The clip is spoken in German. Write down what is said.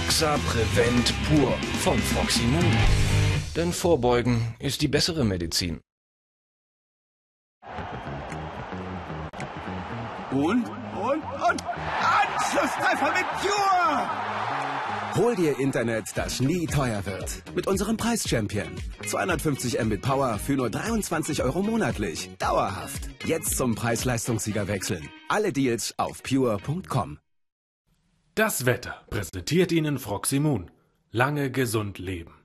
Oxa Prevent Pur von Froximun. Denn Vorbeugen ist die bessere Medizin. Und Anschlusstreffer mit Pure! Hol dir Internet, das nie teuer wird. Mit unserem Preis-Champion. 250 Mbit Power für nur 23 € monatlich. Dauerhaft. Jetzt zum Preis-Leistungssieger wechseln. Alle Deals auf pure.com. Das Wetter präsentiert Ihnen Froximun. Lange gesund leben.